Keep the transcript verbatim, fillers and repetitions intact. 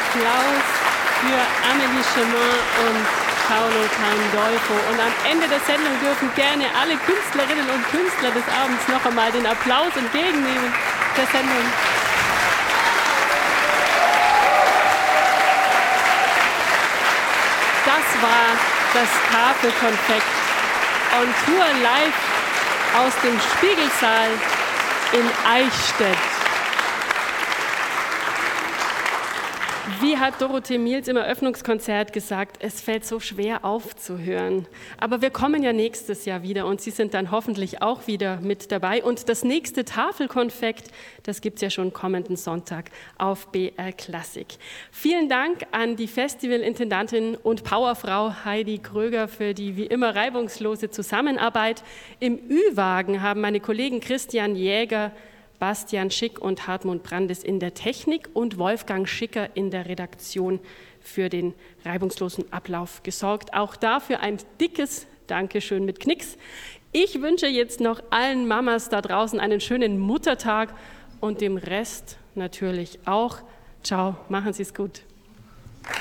Applaus für Amelie Chemin und Paolo Pandolfo. Und am Ende der Sendung dürfen gerne alle Künstlerinnen und Künstler des Abends noch einmal den Applaus entgegennehmen der Sendung. Das war das Tafelkonfekt on Tour live aus dem Spiegelsaal in Eichstätt. Wie hat Dorothee Miels im Eröffnungskonzert gesagt, es fällt so schwer aufzuhören. Aber wir kommen ja nächstes Jahr wieder und Sie sind dann hoffentlich auch wieder mit dabei. Und das nächste Tafelkonfekt, das gibt es ja schon kommenden Sonntag auf B R Klassik. Vielen Dank an die Festivalintendantin und Powerfrau Heidi Kröger für die wie immer reibungslose Zusammenarbeit. Im Ü-Wagen haben meine Kollegen Christian Jäger, Bastian Schick und Hartmut Brandes in der Technik und Wolfgang Schicker in der Redaktion für den reibungslosen Ablauf gesorgt. Auch dafür ein dickes Dankeschön mit Knicks. Ich wünsche jetzt noch allen Mamas da draußen einen schönen Muttertag und dem Rest natürlich auch. Ciao, machen Sie es gut.